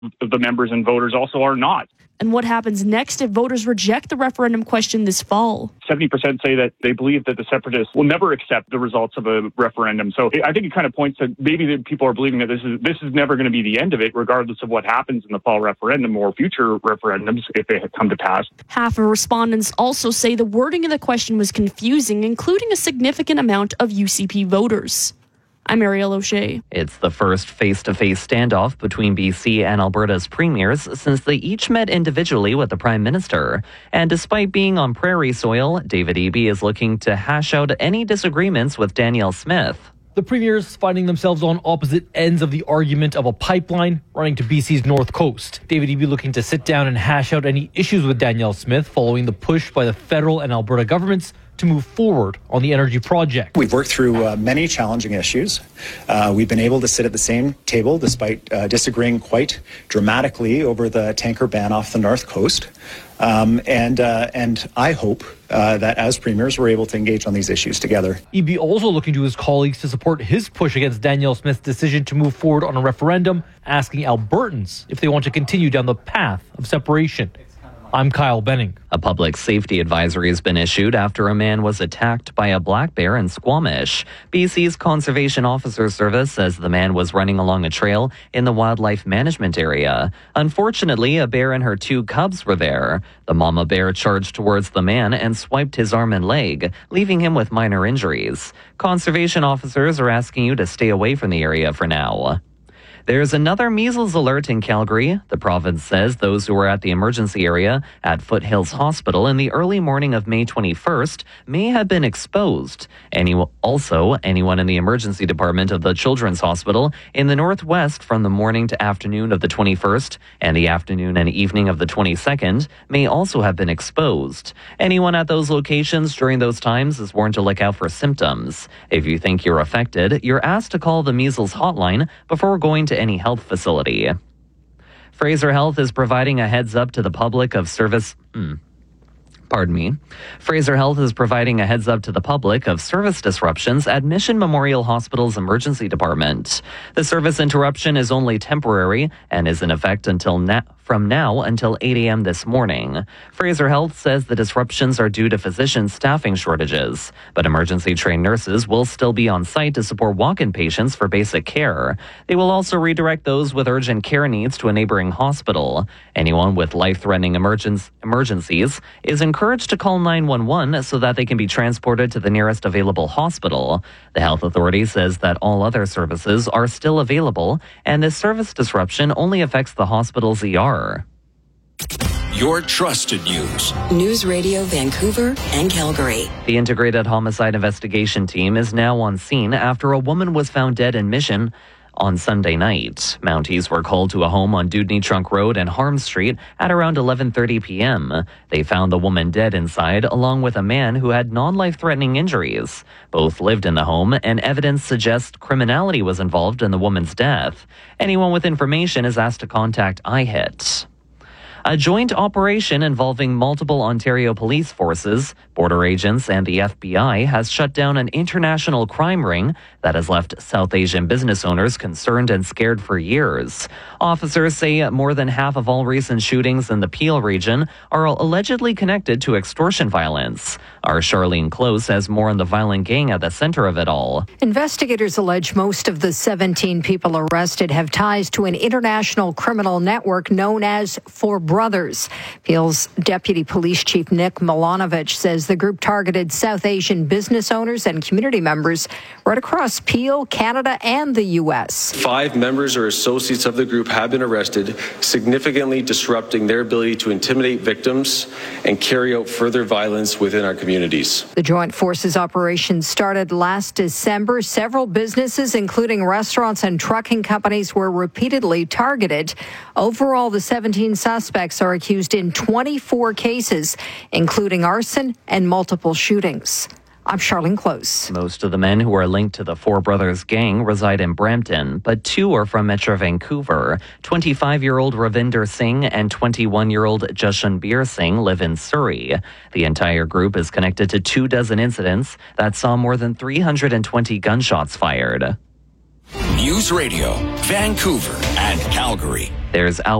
the members and voters also are not. And what happens next if voters reject the referendum question this fall? 70% say that they believe that the separatists will never accept the results of a referendum. So I think it kind of points to maybe that people are believing that this is never going to be the end of it, regardless of what happens in the fall referendum or future referendums if they come to pass. Half of respondents also say the wording of the question was confusing, including a significant amount of UCP voters. I'm Ariel O'Shea. It's the first face-to-face standoff between BC and Alberta's premiers since they each met individually with the Prime Minister. And despite being on prairie soil, David Eby is looking to hash out any disagreements with Danielle Smith. The premiers finding themselves on opposite ends of the argument of a pipeline running to BC's north coast. David Eby looking to sit down and hash out any issues with Danielle Smith following the push by the federal and Alberta governments to move forward on the energy project. We've worked through many challenging issues. We've been able to sit at the same table despite disagreeing quite dramatically over the tanker ban off the north coast. And I hope that as premiers, we're able to engage on these issues together. Eby also looking to his colleagues to support his push against Danielle Smith's decision to move forward on a referendum, asking Albertans if they want to continue down the path of separation. I'm Kyle Benning. A public safety advisory has been issued after a man was attacked by a black bear in Squamish. BC's Conservation Officer Service says the man was running along a trail in the wildlife management area. Unfortunately, a bear and her 2 cubs were there. The mama bear charged towards the man and swiped his arm and leg, leaving him with minor injuries. Conservation officers are asking you to stay away from the area for now. There's another measles alert in Calgary. The province says those who were at the emergency area at Foothills Hospital in the early morning of May 21st may have been exposed. Anyone in the emergency department of the Children's Hospital in the Northwest from the morning to afternoon of the 21st and the afternoon and evening of the 22nd may also have been exposed. Anyone at those locations during those times is warned to look out for symptoms. If you think you're affected, you're asked to call the measles hotline before going to any health facility. Fraser Health is providing a heads up to the public of service. Fraser Health is providing a heads up to the public of service disruptions at Mission Memorial Hospital's emergency department. The service interruption is only temporary and is in effect from now until 8 a.m. this morning. Fraser Health says the disruptions are due to physician staffing shortages, but emergency-trained nurses will still be on site to support walk-in patients for basic care. They will also redirect those with urgent care needs to a neighboring hospital. Anyone with life-threatening emergencies is encouraged to call 911 so that they can be transported to the nearest available hospital. The health authority says that all other services are still available, and this service disruption only affects the hospital's ER. Your trusted news. News Radio Vancouver and Calgary. The Integrated Homicide Investigation Team is now on scene after a woman was found dead in Mission on Sunday night. Mounties were called to a home on Dewdney Trunk Road and Harms Street at around 11:30 p.m. They found the woman dead inside along with a man who had non-life-threatening injuries. Both lived in the home, and evidence suggests criminality was involved in the woman's death. Anyone with information is asked to contact IHIT. A joint operation involving multiple Ontario police forces, border agents, and the FBI has shut down an international crime ring that has left South Asian business owners concerned and scared for years. Officers say more than half of all recent shootings in the Peel region are allegedly connected to extortion violence. Our Charlene Close has more on the violent gang at the center of it all. Investigators allege most of the 17 people arrested have ties to an international criminal network known as Four Brothers. Peel's Deputy Police Chief Nick Milanovich says the group targeted South Asian business owners and community members right across Peel, Canada, and the U.S. 5 members or associates of the group have been arrested, significantly disrupting their ability to intimidate victims and carry out further violence within our communities. The Joint Forces operation started last December. Several businesses, including restaurants and trucking companies, were repeatedly targeted. Overall, the 17 suspects are accused in 24 cases, including arson and multiple shootings. I'm Charlene Close. Most of the men who are linked to the Four Brothers gang reside in Brampton, but 2 are from Metro Vancouver. 25-year-old Ravinder Singh and 21-year-old Jashanbir Singh live in Surrey. The entire group is connected to 24 incidents that saw more than 320 gunshots fired. News Radio, Vancouver and Calgary. There's